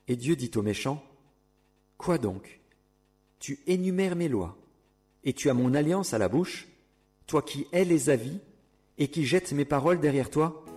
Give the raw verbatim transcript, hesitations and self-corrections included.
Et Dieu dit au méchant, « Quoi donc? Tu énumères mes lois, et tu as mon alliance à la bouche, toi qui hais les avis, et qui jettes mes paroles derrière toi?